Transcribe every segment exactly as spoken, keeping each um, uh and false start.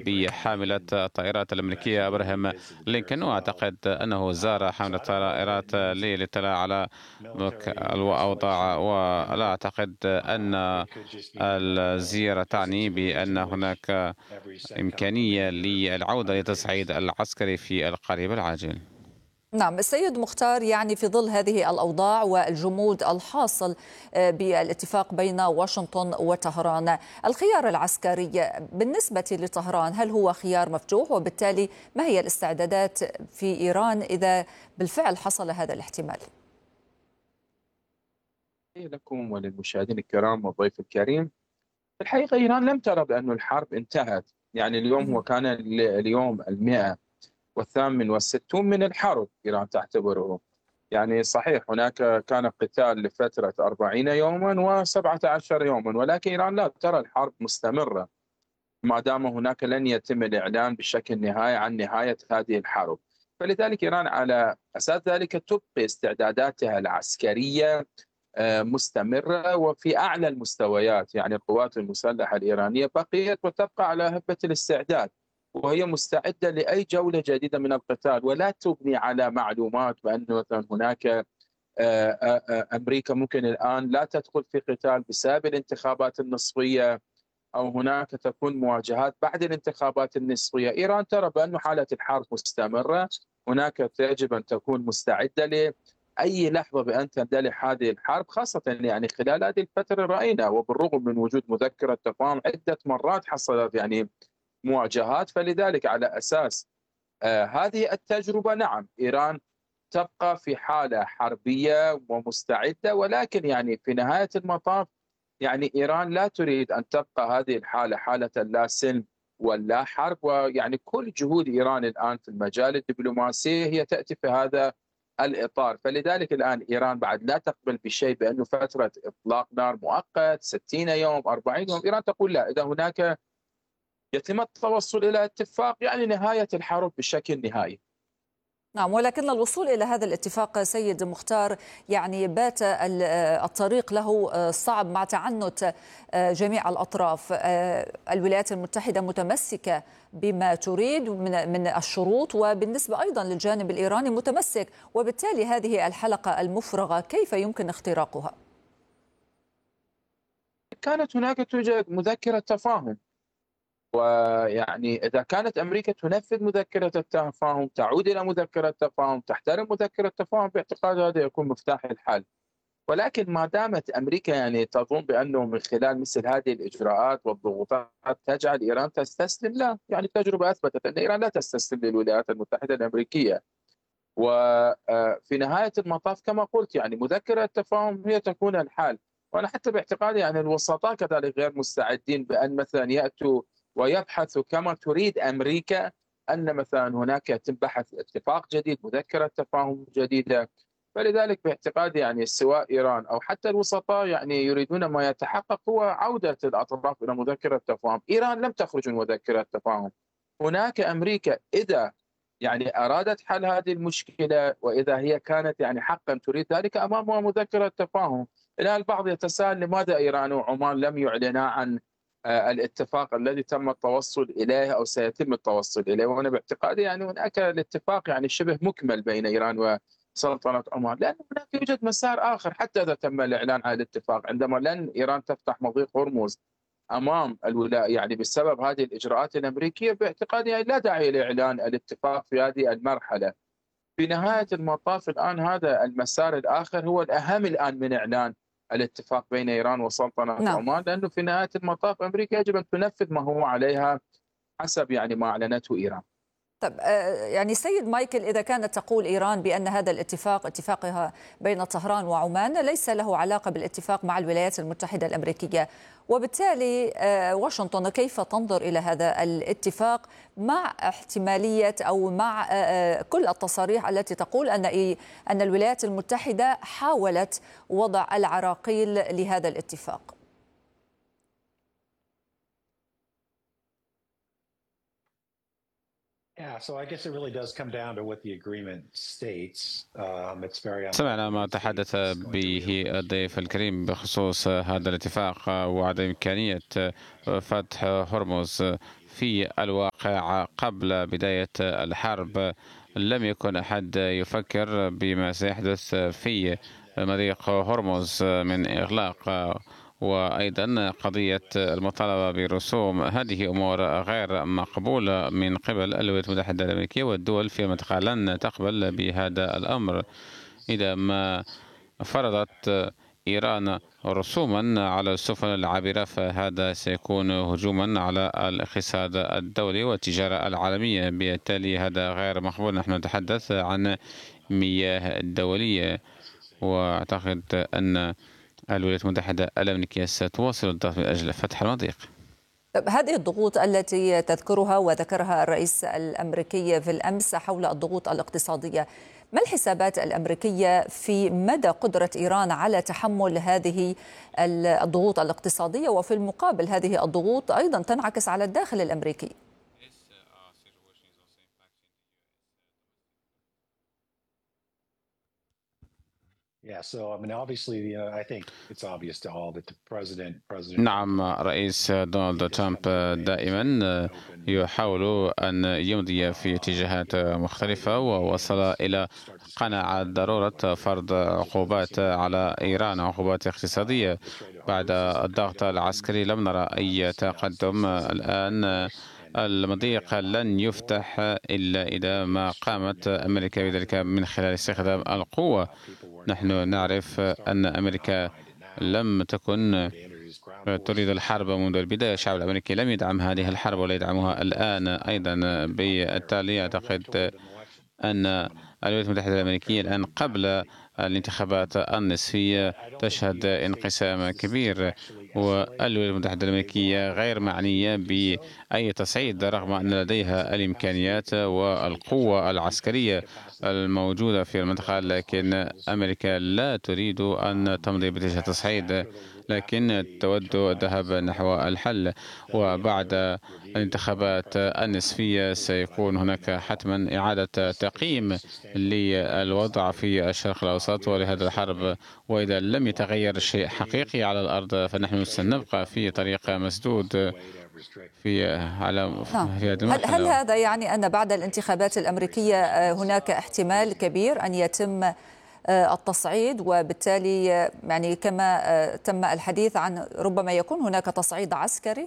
بحاملة الطائرات الأمريكية إبراهام لينكولن، وأعتقد أنه زار حاملة الطائرات للاطلاع على الأوضاع، ولا أعتقد أن الزيارة تعني بأن هناك إمكانية للعودة للتصعيد العسكري في القريب العاجل. نعم السيد مختار، يعني في ظل هذه الأوضاع والجمود الحاصل بالاتفاق بين واشنطن وطهران، الخيار العسكري بالنسبة لطهران هل هو خيار مفتوح؟ وبالتالي ما هي الاستعدادات في إيران إذا بالفعل حصل هذا الاحتمال؟ لكم وللمشاهدين الكرام والضيف الكريم، في الحقيقة إيران لم ترى بأن الحرب انتهت. يعني اليوم هو كان اليوم المئة والثامن والستون من الحرب، إيران تعتبره. يعني صحيح هناك كان قتال لفترة أربعين يوما وسبعة عشر يوما، ولكن إيران لا ترى الحرب مستمرة ما دام هناك لن يتم الإعلان بشكل نهائي عن نهاية هذه الحرب. فلذلك إيران على أساس ذلك تبقي استعداداتها العسكرية مستمرة وفي أعلى المستويات. يعني القوات المسلحة الإيرانية بقيت وتبقى على هبة الاستعداد، وهي مستعدة لأي جولة جديدة من القتال، ولا تبني على معلومات بأن مثلا هناك أمريكا ممكن الآن لا تدخل في قتال بسبب الانتخابات النصفية، أو هناك تكون مواجهات بعد الانتخابات النصفية. إيران ترى بأن حالة الحرب مستمرة، هناك يجب أن تكون مستعدة لأي لحظة بأن تندلع هذه الحرب، خاصة يعني خلال هذه الفترة رأينا وبالرغم من وجود مذكرة تفاهم عدة مرات حصلت يعني مواجهات. فلذلك على أساس آه هذه التجربة، نعم إيران تبقى في حالة حربية ومستعدة، ولكن يعني في نهاية المطاف يعني إيران لا تريد أن تبقى هذه الحالة حالة لا سلم ولا حرب. ويعني كل جهود إيران الآن في المجال الدبلوماسي هي تأتي في هذا الإطار. فلذلك الآن إيران بعد لا تقبل بشيء بأنه فترة إطلاق نار مؤقت ستين يوم أربعين يوم. إيران تقول لا، إذا هناك يتم التوصل إلى اتفاق يعني نهاية الحرب بشكل نهائي. نعم، ولكن الوصول إلى هذا الاتفاق سيد مختار يعني بات الطريق له صعب مع تعنت جميع الأطراف. الولايات المتحدة متمسكة بما تريد من من الشروط، وبالنسبة أيضا للجانب الإيراني متمسك، وبالتالي هذه الحلقة المفرغة كيف يمكن اختراقها؟ كانت هناك توجد مذكرة تفاهم، ويعني إذا كانت أمريكا تنفذ مذكرة التفاهم، تعود إلى مذكرة التفاهم، تحترم مذكرة التفاهم، باعتقاد هذا يكون مفتاح الحل. ولكن ما دامت أمريكا يعني تظن بأنه من خلال مثل هذه الإجراءات والضغوطات تجعل إيران تستسلم، لا، يعني التجربة أثبتت أن إيران لا تستسلم للولايات المتحدة الأمريكية. وفي نهاية المطاف كما قلت يعني مذكرة التفاهم هي تكون الحل. وأنا حتى باعتقادي يعني الوسطاء كذلك غير مستعدين بأن مثلا يأتوا ويبحثوا كما تريد أمريكا أن مثلا هناك يتم بحث اتفاق جديد، مذكرة تفاهم جديدة. فلذلك باعتقادي يعني سواء إيران أو حتى الوسطاء يعني يريدون ما يتحقق هو عودة الأطراف إلى مذكرة تفاهم. إيران لم تخرج من مذكرة تفاهم. هناك أمريكا إذا يعني أرادت حل هذه المشكلة، وإذا هي كانت يعني حقا تريد ذلك، أمامها مذكرة تفاهم. الآن البعض يتساءل لماذا إيران وعمان لم يعلنا عن الاتفاق الذي تم التوصل إليه أو سيتم التوصل إليه. وأنا باعتقادي يعني هناك الاتفاق يعني شبه مكمل بين إيران وسلطنة عمان، لأن هناك يوجد مسار آخر حتى إذا تم الإعلان عن الاتفاق. عندما لن إيران تفتح مضيق هرمز امام الولاء يعني بسبب هذه الاجراءات الامريكيه، باعتقادي يعني لا داعي لاعلان الاتفاق في هذه المرحله. في نهايه المطاف الان هذا المسار الاخر هو الاهم الان من اعلان الاتفاق بين ايران وسلطنه نعم. عمان، لانه في نهايه المطاف امريكا يجب ان تنفذ ما هو عليها حسب يعني ما اعلنته ايران. طب يعني سيد مايكل، إذا كانت تقول إيران بأن هذا الاتفاق اتفاقها بين طهران وعمان ليس له علاقة بالاتفاق مع الولايات المتحدة الأمريكية، وبالتالي واشنطن كيف تنظر إلى هذا الاتفاق مع احتمالية أو مع كل التصاريح التي تقول أن أن الولايات المتحدة حاولت وضع العراقيل لهذا الاتفاق؟ سمعنا ما تحدث به الضيف الكريم بخصوص هذا الاتفاق وعدم إمكانية فتح هرمز، في الواقع قبل بداية الحرب لم يكن أحد يفكر بما سيحدث في مضيق هرمز من إغلاق، وأيضا قضية المطالبة برسوم. هذه أمور غير مقبولة من قبل الولايات المتحدة الأمريكية، والدول في المنطقة لن تقبل بهذا الأمر. إذا ما فرضت إيران رسوما على السفن العابرة فهذا سيكون هجوما على الاقتصاد الدولي والتجارة العالمية، بالتالي هذا غير مقبول. نحن نتحدث عن مياه دولية، وأعتقد أن الولايات المتحدة الأمريكية ستواصل الضغط من أجل فتح المضيق. هذه الضغوط التي تذكرها وذكرها الرئيس الأمريكي في الأمس حول الضغوط الاقتصادية، ما الحسابات الأمريكية في مدى قدرة إيران على تحمل هذه الضغوط الاقتصادية، وفي المقابل هذه الضغوط أيضا تنعكس على الداخل الأمريكي؟ نعم، رئيس دونالد ترامب دائما يحاول أن يمضي في اتجاهات مختلفة، ووصل إلى قناعة ضرورة فرض عقوبات على إيران، عقوبات اقتصادية. بعد الضغط العسكري لم نرى أي تقدم. الآن المضيق لن يفتح إلا إذا ما قامت أمريكا بذلك من خلال استخدام القوة. نحن نعرف أن أمريكا لم تكن تريد الحرب منذ البداية. الشعب الأمريكي لم يدعم هذه الحرب ولا يدعمها الآن أيضا. بالتالي أعتقد أن الولايات المتحدة الأمريكية الآن قبل الانتخابات النصفية تشهد انقسام كبير، والولايات المتحدة الأمريكية غير معنية بأي تصعيد رغم أن لديها الإمكانيات والقوة العسكرية الموجودة في المنطقة، لكن أمريكا لا تريد أن تمضي باتجاه تصعيد، لكن تود الذهاب نحو الحل. وبعد الانتخابات النصفية سيكون هناك حتما إعادة تقييم للوضع في الشرق الأوسط ولهذا الحرب، وإذا لم يتغير شيء حقيقي على الأرض فنحن سنبقى في طريق مسدود في على هل, هل هذا يعني أن بعد الانتخابات الأمريكية هناك احتمال كبير أن يتم التصعيد، وبالتالي يعني كما تم الحديث عن ربما يكون هناك تصعيد عسكري؟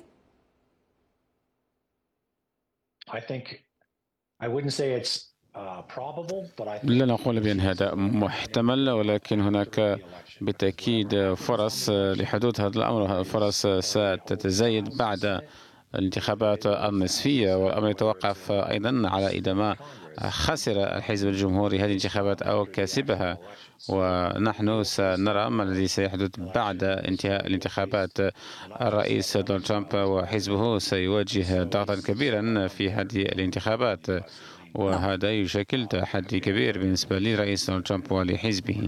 لا نقول بأن هذا محتمل، ولكن هناك بالتأكيد فرص لحدوث هذا الأمر. الفرص ستتزايد بعد الانتخابات النصفية، والأمر يتوقف أيضا على إذا ما خسر الحزب الجمهوري هذه الانتخابات أو كسبها، ونحن سنرى ما الذي سيحدث بعد انتهاء الانتخابات. الرئيس دونالد ترامب وحزبه سيواجه ضغطا كبيرا في هذه الانتخابات، وهذا يشكل تحدي كبير بالنسبة لرئيس دونالد ترامب ولحزبه.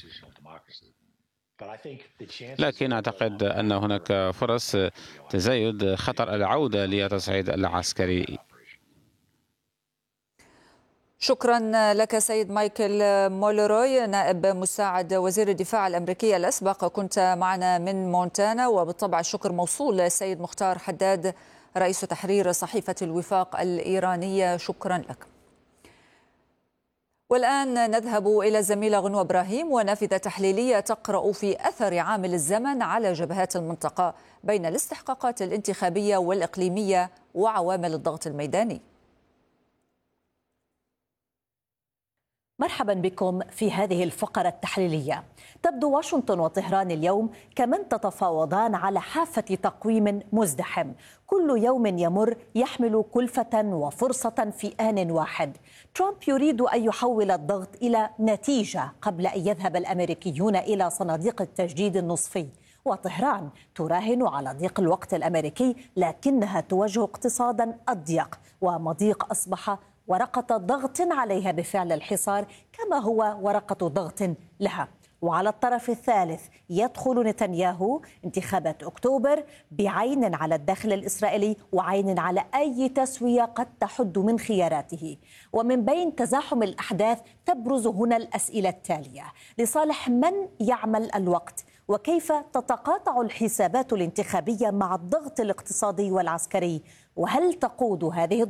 لكن أعتقد أن هناك فرص تزايد خطر العودة للتصعيد العسكري. شكرا لك سيد مايكل مولروي، نائب مساعد وزير الدفاع الأمريكي الأسبق، كنت معنا من مونتانا. وبالطبع الشكر موصول للسيد مختار حداد رئيس تحرير صحيفة الوفاق الإيرانية، شكرا لك. والآن نذهب إلى الزميلة غنوة إبراهيم ونافذة تحليلية تقرأ في أثر عامل الزمن على جبهات المنطقة بين الاستحقاقات الانتخابية والإقليمية وعوامل الضغط الميداني. مرحبا بكم في هذه الفقرة التحليلية. تبدو واشنطن وطهران اليوم كمن تتفاوضان على حافة تقويم مزدحم، كل يوم يمر يحمل كلفة وفرصة في آن واحد. ترامب يريد أن يحول الضغط إلى نتيجة قبل أن يذهب الأمريكيون إلى صناديق التجديد النصفي، وطهران تراهن على ضيق الوقت الأمريكي لكنها تواجه اقتصادا أضيق، ومضيق أصبح ورقة ضغط عليها بفعل الحصار كما هو ورقة ضغط لها. وعلى الطرف الثالث يدخل نتنياهو انتخابات أكتوبر بعين على الداخل الإسرائيلي وعين على أي تسوية قد تحد من خياراته. ومن بين تزاحم الأحداث تبرز هنا الأسئلة التالية: لصالح من يعمل الوقت؟ وكيف تتقاطع الحسابات الانتخابية مع الضغط الاقتصادي والعسكري؟ وهل تقود هذه